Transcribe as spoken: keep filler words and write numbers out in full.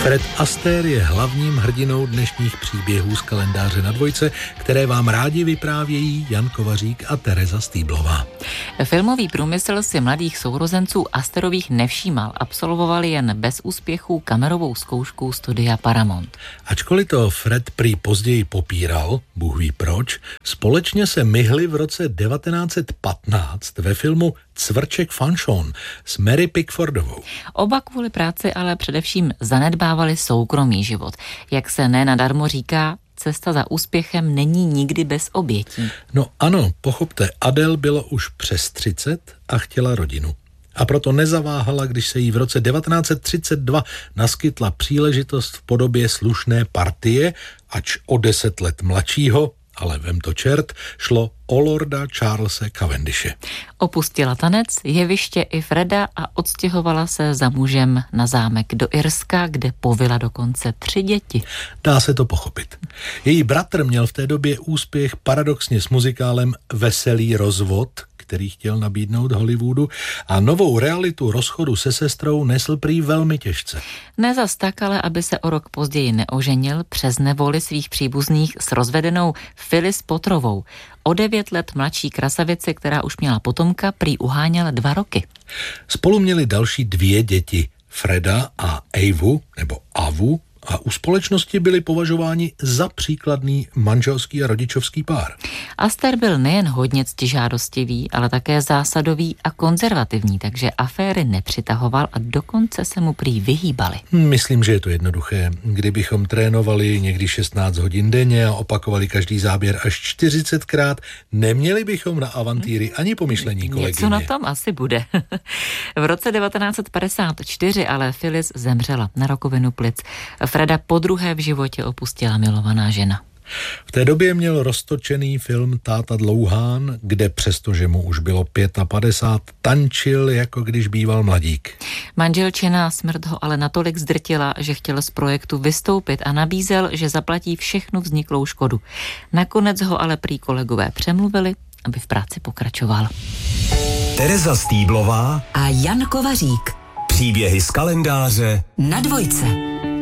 Fred Astaire je hlavním hrdinou dnešních příběhů z kalendáře Na dvojce, které vám rádi vyprávějí Jan Kovařík a Tereza Stýblová. Filmový průmysl si mladých sourozenců Astairových nevšímal. Absolvovali jen bez úspěchu kamerovou zkoušku studia Paramount. Ačkoliv to Fred prý později popíral, Bůh ví proč, společně se myhli v roce devatenáct set patnáct ve filmu Cvrček Fanchon s Mary Pickfordovou. Oba kvůli práci ale především zanedbávali soukromý život. Jak se nenadarmo říká, cesta za úspěchem není nikdy bez obětí. No ano, pochopte, Adele bylo už přes třicet a chtěla rodinu. A proto nezaváhala, když se jí v roce devatenáct set třicet dva naskytla příležitost v podobě slušné partie, ač o deset let mladšího, ale vem to čert, šlo o lorda Charlese Cavendishe. Opustila tanec, jeviště i Freda a odstěhovala se za mužem na zámek do Irska, kde povila dokonce tři děti. Dá se to pochopit. Její bratr měl v té době úspěch paradoxně s muzikálem Veselý rozvod, který chtěl nabídnout Hollywoodu, a novou realitu rozchodu se sestrou nesl prý velmi těžce. Ne zas tak, ale aby se o rok později neoženil přes nevoli svých příbuzných s rozvedenou Phyllis Potterovou. O devět let mladší krasavici, která už měla potomka, prý uháněl dva roky. Spolu měli další dvě děti, Freda a Evu, nebo Avu, a u společnosti byli považováni za příkladný manželský a rodičovský pár. Astaire byl nejen hodně ctižádostivý, ale také zásadový a konzervativní, takže aféry nepřitahoval a dokonce se mu prý vyhýbali. Myslím, že je to jednoduché. Kdybychom trénovali někdy šestnáct hodin denně a opakovali každý záběr až čtyřicetkrát, neměli bychom na avantýry ani pomyšlení, kolegyně. Něco na tom asi bude. V roce devatenáct set padesát čtyři ale Phyllis zemřela na rakovinu plic. Freda podruhé v životě opustila milovaná žena. V té době měl roztočený film Táta Dlouhán, kde přestože mu už bylo padesát pět, tančil, jako když býval mladík. Manželčina smrt ho ale natolik zdrtila, že chtěl z projektu vystoupit a nabízel, že zaplatí všechnu vzniklou škodu. Nakonec ho ale prý kolegové přemluvili, aby v práci pokračoval. Tereza Stýblová a Jan Kovařík. Příběhy z kalendáře Na dvojce.